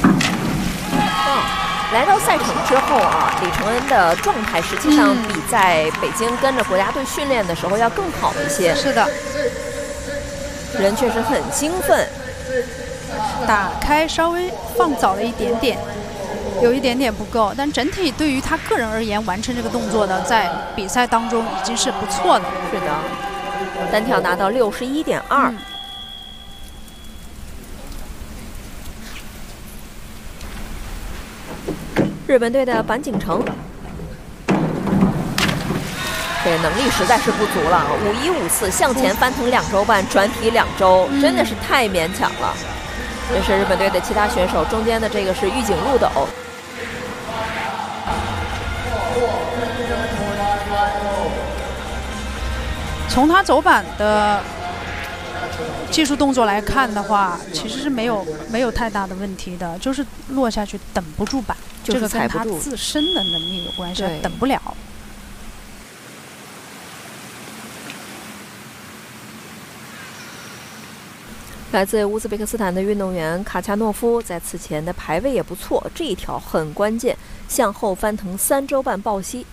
来到赛场之后啊，李承恩的状态实际上比在北京跟着国家队训练的时候要更好一些。 是的， 人确实很兴奋。 打开稍微放早了一点点，有一点点不够，但整体对于他个人而言，完成这个动作呢，在比赛当中已经是不错的。 是的，单跳拿到61.2。日本队的板井成，这个能力实在是不足了。5154向前翻腾2周半，转体2周，真的是太勉强了。这是日本队的其他选手，中间的这个是玉井鹿斗。 从他走板的技术动作来看的话，其实是没有太大的问题的，就是落下去等不住板， 就是这个跟他自身的能力有关系，等不了。 来自乌兹别克斯坦的运动员卡恰诺夫在此前的排位也不错，这一条很关键，向后翻腾3周半抱膝。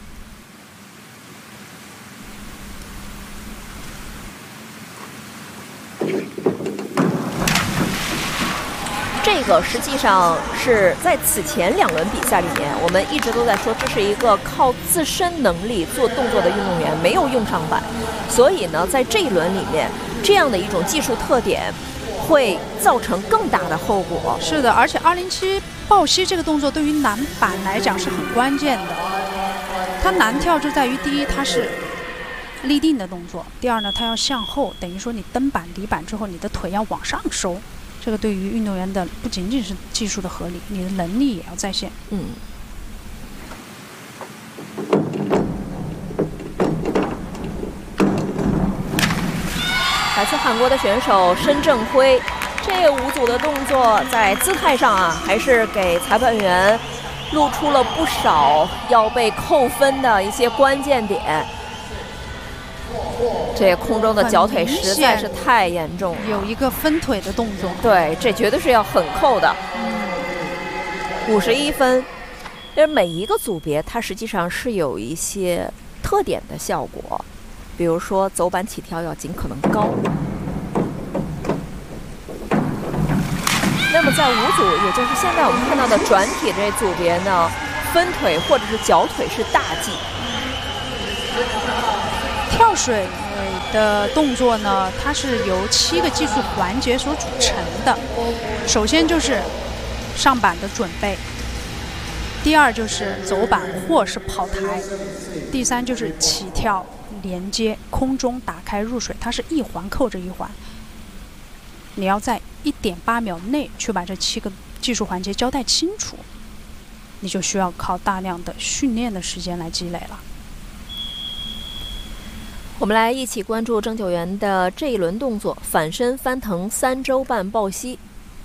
这个实际上是在此前2轮比赛里面，我们一直都在说这是一个靠自身能力做动作的运动员，没有用上板，所以呢，在这一轮里面，这样的一种技术特点会造成更大的后果。 是的，而且207抱膝这个动作对于男板来讲是很关键的。它难跳就在于第一，它是立定的动作；第二呢，它要向后，等于说你蹬板离板之后，你的腿要往上收。这个对于运动员的不仅仅是技术的合理，你的能力也要在线。 来自韩国的选手申正辉，这5组的动作在姿态上啊，还是给裁判员露出了不少要被扣分的一些关键点。这空中的脚腿实在是太严重了， 有一个分腿的动作。 对，这绝对是要很扣的。51分，因为每一个组别它实际上是有一些特点的效果，比如说走板起跳要尽可能高。那么在5组，也就是现在我们看到的转体这组别呢，分腿或者是脚腿是大忌。 跳水的动作呢，它是由7个技术环节所组成的。首先就是上板的准备，第二就是走板或是跑台，第三就是起跳、连接、空中打开入水，它是一环扣着一环。你要在1.8秒内去把这7个技术环节交代清楚，你就需要靠大量的训练的时间来积累了。 我们来一起关注郑九元的这一轮动作：反身翻腾3周半抱膝。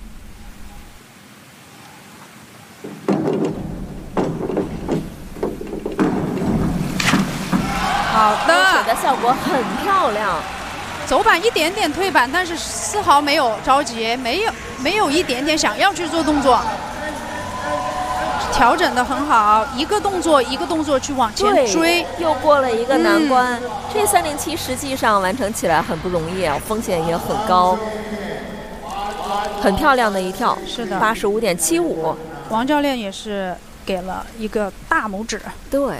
好的， 水的效果很漂亮。 走板一点点退板，但是丝毫没有着急，没有一点点想要去做动作。调整得很好，一个动作一个动作去往前追， 又过了一个难关。这307实际上完成起来很不容易啊，风险也很高。很漂亮的一跳， 是的 ，85.75。 王教练也是给了一个大拇指。 对。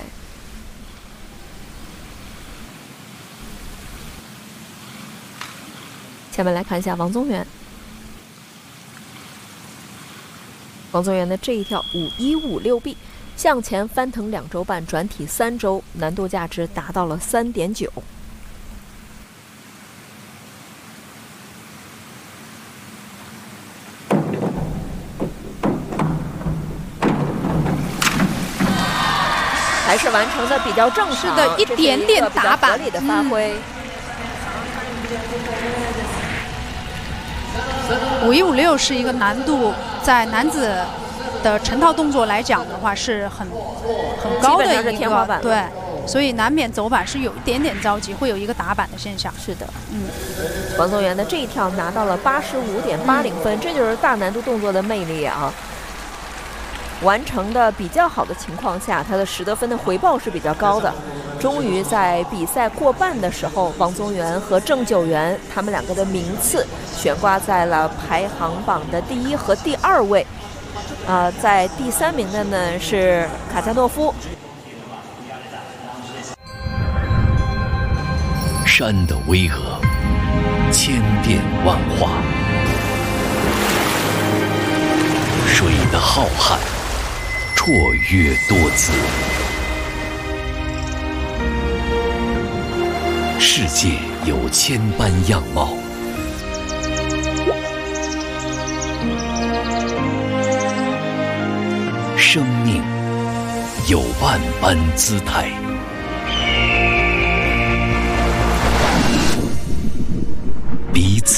下面来看一下王宗源。王宗源的这一跳5156B，向前翻腾2周半，转体3周，难度价值达到了3.9。还是完成的比较正常， 是的，一点点打板， 合理的发挥。 5156是一个难度，在男子的成套动作来讲的话是很高的一个天花板。 对， 所以难免走板是有一点点着急，会有一个打板的现象。 是的，王宗源的这一跳拿到了85.80分，这就是大难度动作的魅力啊！完成的比较好的情况下，他的10得分的回报是比较高的。终于在比赛过半的时候，王宗源和郑九元他们两个的名次悬挂在了排行榜的第1和第2位。在第3名的呢是卡加诺夫。 山的巍峨，千变万化；水的浩瀚，绰约多姿。世界有千般样貌，生命有万般姿态。彼此